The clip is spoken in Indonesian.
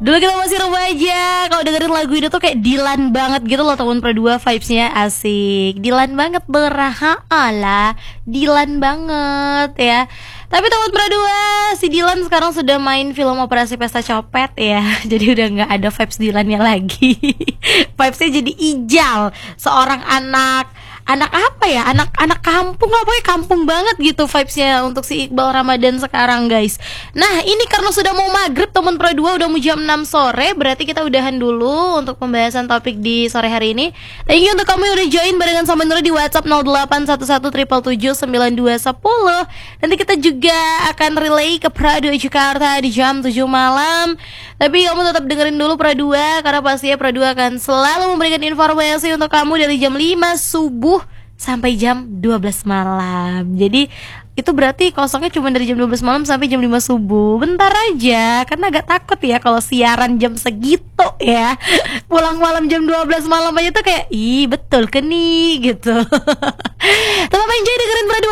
Dulu kita masih remaja, kalau dengerin lagu ini tuh kayak Dilan banget gitu loh, tahun Pro 2 vibes-nya asik. Dilan banget beraha ala, Dilan banget ya. Tapi tahun Pro 2 si Dilan sekarang sudah main film Operasi Pesta Copet ya. Jadi udah gak ada vibes Dilannya lagi. Vibesnya jadi Ijal, seorang anak apa ya, anak kampung lah, pokoknya kampung banget gitu vibesnya untuk si Iqbal Ramadan sekarang guys. Nah ini karena sudah mau maghrib temen Pro 2, udah mau jam 6 sore, berarti kita udahan dulu untuk pembahasan topik di sore hari ini. Thank you untuk kamu yang udah join barengan sama Nura di WhatsApp 0811777210. Nanti kita juga akan relay ke Pro 2 Jakarta di jam 7 malam. Tapi kamu tetap dengerin dulu Pro 2, karena pastinya Pro 2 akan selalu memberikan informasi untuk kamu dari jam 5 subuh sampai jam 12 malam. Jadi itu berarti kosongnya cuma dari jam 12 malam sampai jam 5 subuh. Bentar aja, karena agak takut ya kalau siaran jam segitu ya. Pulang malam jam 12 malam aja tuh kayak, ih betul ke nih gitu. Tetap enjoy dengerin Pro 2